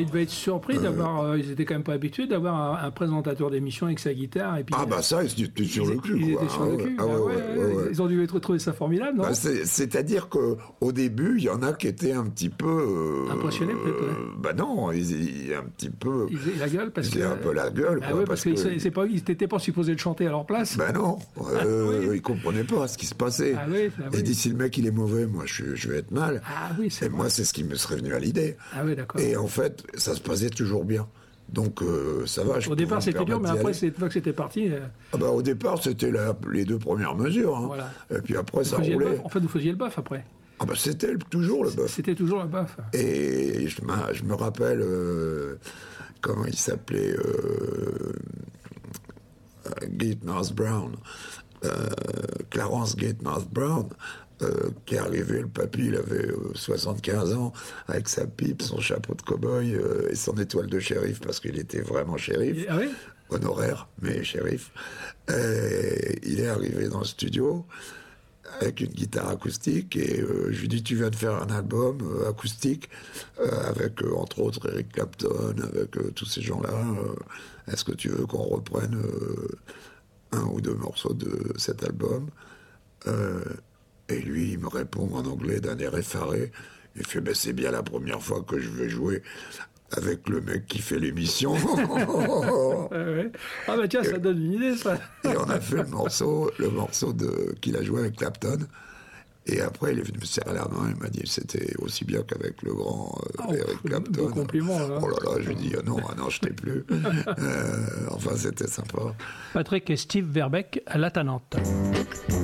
il devait être surpris d'avoir. Ils étaient quand même pas habitués d'avoir un présentateur d'émission avec sa guitare. Et puis, ça, ils étaient sur le cul. Ils étaient sur le cul. Ils ont dû trouver ça formidable, non? C'est-à-dire qu'au début, il y en a qui étaient un petit peu. Impressionnés, peut-être. Non, ils un petit peu. Ils faisaient la gueule parce que. Ils avaient un peu la gueule. Parce qu'ils n'étaient pas supposés de chanter à leur place. Non, ils comprenaient pas ce qui se passait. Et dit, si le mec il est mauvais, moi je vais être mal. Et moi, c'est ce qui me serait venu à l'idée. D'accord. Et en fait, ça se passait toujours bien. Donc ça va. Au départ, c'était dur, mais après, c'est une fois que c'était parti. Au départ, c'était les 2 premières mesures. Hein. Voilà. Et puis après, ça roulait. En fait, vous faisiez le bœuf après. C'était toujours le bœuf. C'était toujours le bœuf. Et je me rappelle comment il s'appelait, Gatehouse Brown, Clarence Gatehouse Brown, qui est arrivé, le papy, il avait 75 ans, avec sa pipe, son chapeau de cow-boy et son étoile de shérif, parce qu'il était vraiment shérif, honoraire, mais shérif. Il est arrivé dans le studio avec une guitare acoustique, et je lui dis, tu viens de faire un album acoustique avec entre autres Eric Clapton, avec tous ces gens-là, est-ce que tu veux qu'on reprenne 1 ou 2 morceaux de cet album? Et lui, il me répond en anglais d'un air effaré, il fait, c'est bien la première fois que je vais jouer avec le mec qui fait l'émission. Tiens, ça donne une idée, ça. Et on a fait le morceau qu'il a joué avec Clapton. Et après, il est venu me serrer la main, il m'a dit, c'était aussi bien qu'avec le grand Eric Clapton. Compliment, Oh là là, je lui ai dit, non, je t'ai plus. Enfin, c'était sympa. Patrick et Steve Verbeek à La Tanante.